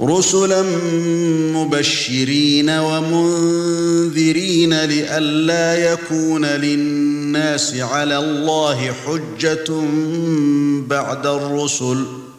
رُسُلًا مُبَشِّرِينَ وَمُنذِرِينَ لِئَلَّا يَكُونَ لِلنَّاسِ عَلَى اللَّهِ حُجَّةٌ بَعْدَ الرُّسُلِ